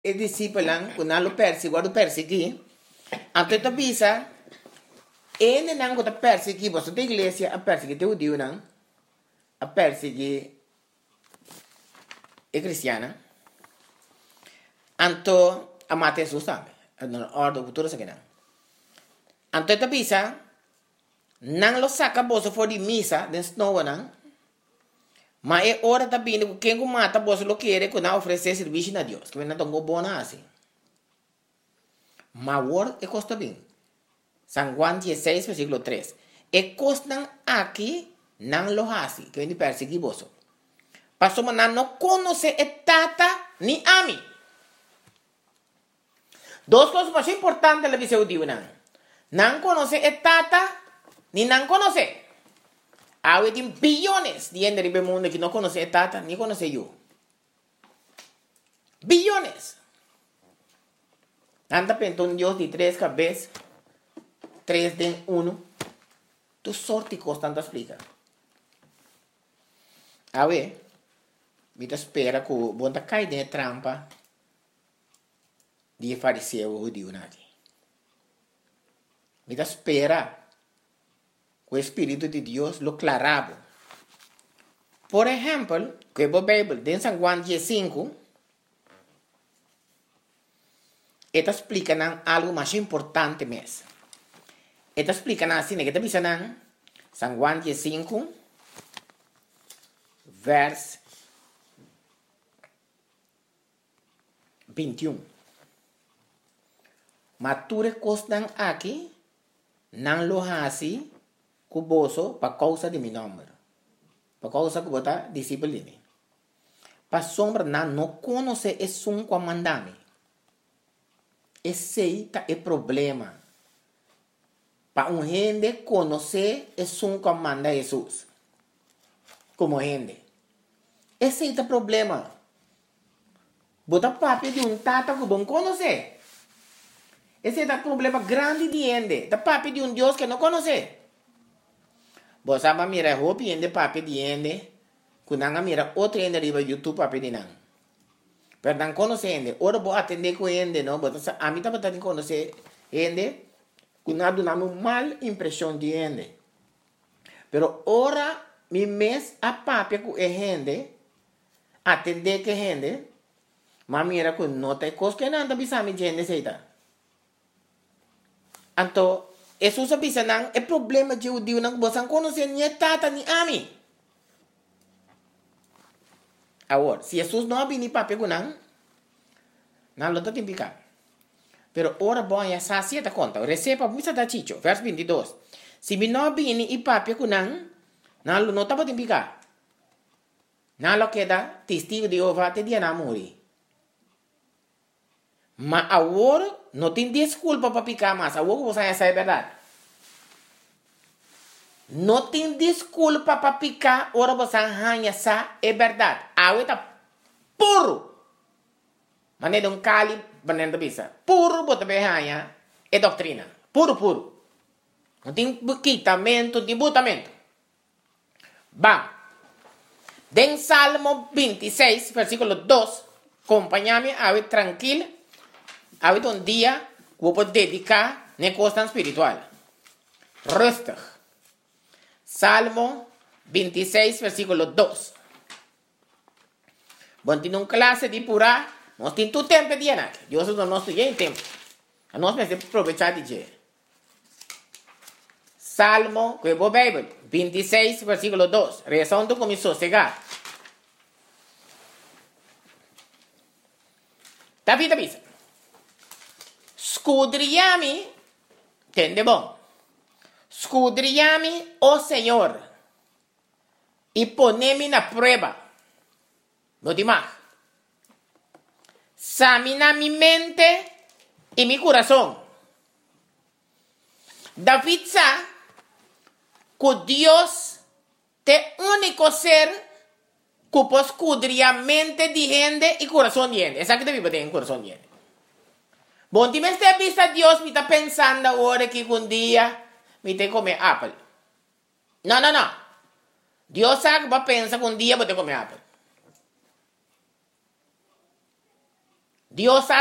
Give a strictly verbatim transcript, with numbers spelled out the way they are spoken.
e discípulos, cuando lo persigue, lo persigue, antes de visa, ene nang ko ta persigi, vos de iglesia a persigi te udiu nang, a persigi e cristiana, anto amate Jesus tambe, no ordo futuro sa kenan. Anto ta visa, nang lo saca vos for di misa, den snow nang, ma é hora também que quem mata você lo quiere que não oferecer serviço a Deus, que não tenho bona assim. Mas agora é custa bem. San Juan dezesseis, versículo três. E costan aqui não lo hace, que vem de perseguir você. Pastor, mas não conhece e tata ni ami. Duas coisas mais importantes da visão de não. Não conhece e tata ni não conhece. Hay billones de gente en el mundo que no conoce a Tata ni conoce yo. Billones. Anda pensando un Dios de tres cabezas, tres de uno. Tu sorte constante explica. A ver, me te espera que vos te caes de trampa de fariseu o de nadie. Me te espera. O Espírito de Deus lo clarava. Por exemplo, que a Bíblia, em San Juan cinco, esta explica algo mais importante mesmo. Esta explica assim, que está dizendo, San Juan cinco, verso vinte e um. Mature costan aqui, não lo hace, cuboso para causa de mi nombre. Para causa que bota discípulo. Para sombra não não conoce es un comandame. Esse é o problema. Para um gente conhecer es un comanda Jesus. Como gente. Esse é o problema. Bota papi de um tata que bom conhecer. Esse é o problema grande de gente. Da papi de um Deus que não conhece. Vos ama mira hopi ende papi di ende, kunanga mira outro ende riba YouTube papi di nang. Per dan conoce ende, ora bo atende ko ende no, but a mí también conoce ende, kunadu namu mal impresión di ende. Pero ora mi mes a papi ku e ende, atende ke ende, ma mira ku nota e cos que nanda bisa mi gente seita. Anto Jesus bisa nang e problema de judeu nang bosan conhecer ni tata ni ami. Agora, se Jesus não abrir ni papi gunang, não lo tá timpicar. Pero ora bom ya sacia ta conta, receba misa da chicho, verso vinte e dois. Se mi não abrir ni papi gunang, não lo não tá timpicar. Não lo queda testigo de Jeová te dia na muri. Mas agora não tem desculpa para picar mais. Agora você já sabe a verdade. Não tem desculpa para picar. Agora você já sabe a verdade. Agora está puro. Mas não é um cali para não bisa. Puro você vai ganhar. É doutrina. Puro, puro. Não tem quitamento, de botamento. Bam. Den Salmo vinte e seis, versículo dois. Acompanha-me, agora tranquilo. Ahorita un día voy a dedicar a cosa espiritual. Rustig. Salmo veintiséis, versículo dos. Bueno, tiene una clase de pura. No tiene tu tempo de llenar. Dios no nos tiene en tiempo. Nos me aprovechar de llenar. Salmo, que es la Biblia, veintiséis, versículo dos. Rezando con mi sosegar. David avisa. Scudriami, tende bom. Scudriami, oh Señor, y ponemi na prueba. No te más. Examina mi mente y mi corazón. David sabe que Dios es el único ser que puede escudriar mente de gente y corazón de gente. Esa que te vive en corazón de gente. Bom, ti me stai vista Dios, mi sta pensando ora che un dia mi te come apple. No, no, no. Dios sabe que va a pensar que un día voy a comer apple. Dios